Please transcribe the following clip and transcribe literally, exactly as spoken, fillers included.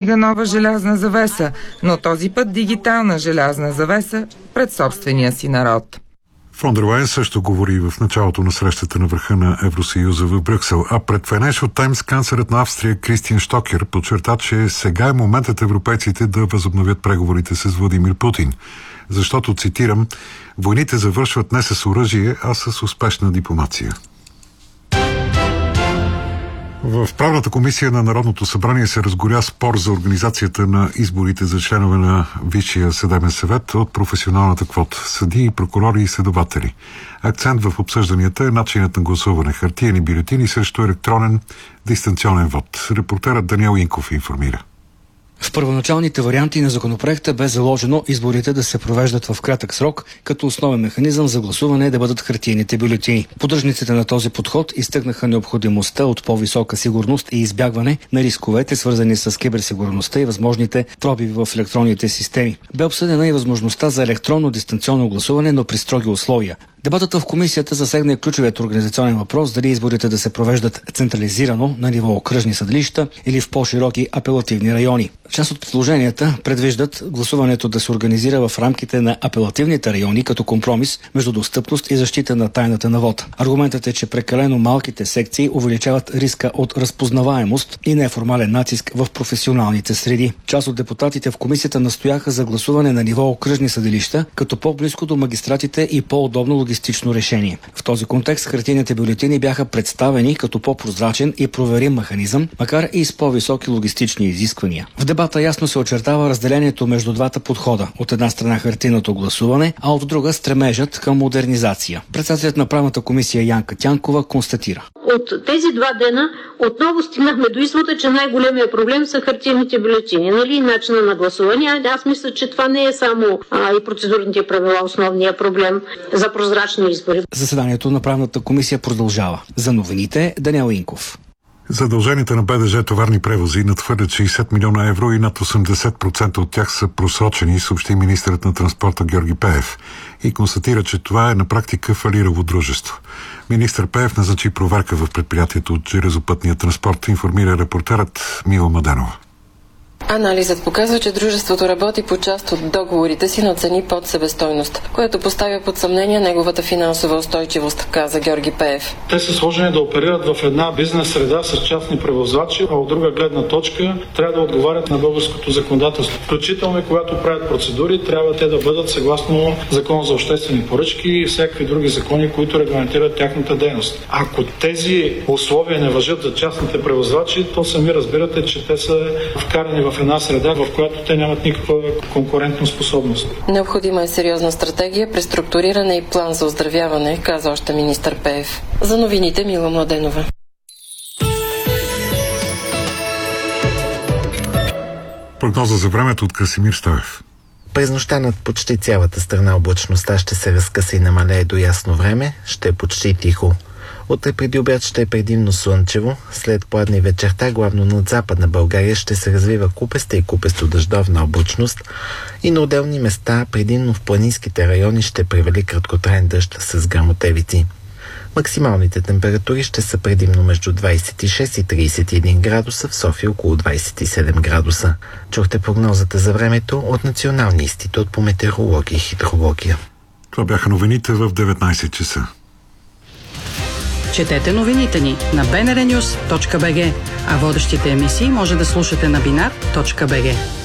издига нова желязна завеса, но този път дигитална желязна завеса пред собствения си народ. Фон дер Лайен също говори в началото на срещата на върха на Евросъюза в Брюксел, а пред Financial Times канцлерът на Австрия Кристиан Штокер подчерта, че сега е моментът европейците да възобновят преговорите с Владимир Путин. Защото, цитирам, войните завършват не с оръжие, а с успешна дипломация. В правната комисия на Народното събрание се разгоря спор за организацията на изборите за членове на Висшия съдебен съвет от професионалната квота – съдии, прокурори и следователи. Акцент в обсъжданията е начинът на гласуване – хартиени бюлетини срещу електронен дистанционен вод. Репортерът Даниел Инков информира. В първоначалните варианти на законопроекта бе заложено изборите да се провеждат в кратък срок, като основен механизъм за гласуване да бъдат хартиените бюлетини. Поддръжниците на този подход изтъкнаха необходимостта от по-висока сигурност и избягване на рисковете, свързани с киберсигурността и възможните пробиви в електронните системи. Бе обсъдена и възможността за електронно дистанционно гласуване, но при строги условия. Дебатът в комисията засегна ключовият организационен въпрос дали изборите да се провеждат централизирано на ниво окръжни съдилища или в по-широки апелативни райони. Част от предложенията предвиждат гласуването да се организира в рамките на апелативните райони като компромис между достъпност и защита на тайната на вота. Аргументът е, че прекалено малките секции увеличават риска от разпознаваемост и неформален натиск в професионалните среди. Част от депутатите в комисията настояха за гласуване на ниво окръжни съдилища, като по-близко до магистратите и по-удобно логистично решение. В този контекст хартиените бюлетини бяха представени като по-прозрачен и проверим механизъм, макар и с по-високи логистични изисквания. В дебата ясно се очертава разделението между двата подхода. От една страна хартиеното гласуване, а от друга стремежът към модернизация. Председателят на правната комисия Янка Тянкова констатира. От тези два дена отново стигнахме до извода, че най-големия проблем са хартиените бюлетини, нали, начина на гласуване. Аз мисля, че това не е само а, и процедурните правила основния проблем за прозрачни избори. Заседанието на правната комисия продължава. За новините Даниел Инков. Задълженията на БДЖ товарни превози надхвърлят шейсет милиона евро и над осемдесет процента от тях са просрочени, съобщи министърът на транспорта Георги Пеев и констатира, че това е на практика фалирало дружество. Министър Пеев назначи проверка в предприятието от железопътния транспорт, информира репортерът Мила Маденова. Анализът показва, че дружеството работи по част от договорите си на цени под себестойност, което поставя под съмнение неговата финансова устойчивост, каза Георги Пеев. Те са сложени да оперират в една бизнес среда с частни превозвачи, а от друга гледна точка трябва да отговарят на българското законодателство. Включително и когато правят процедури, трябва те да бъдат съгласно Закон за обществени поръчки и всякакви други закони, които регламентират тяхната дейност. Ако тези условия не важат за частните превозвачи, то сами разбирате, че те са вкарани в една среда, в която те нямат никаква конкурентна способност. Необходима е сериозна стратегия, преструктуриране и план за оздравяване, каза още министър Пеев. За новините Мила Младенова. Прогноза за времето от Красимир Стоев. През нощта над почти цялата страна облачността ще се разкъса и намалее до ясно време, ще е почти тихо. Утре преди обяд ще е предимно слънчево, след пладне вечерта главно над Западна България ще се развива купеста и купесто-дъждовна облачност и на отделни места, предимно в планинските райони, ще превали краткотраен дъжд с гръмотевици. Максималните температури ще са предимно между двадесет и шест и тридесет и един градуса, в София около двадесет и седем градуса. Чухте прогнозата за времето от Националния институт по метеорология и хидрология. Това бяха новините в деветнадесет часа. Четете новините ни на би ен ар нюс точка би джи, а водещите емисии може да слушате на бинар точка би джи.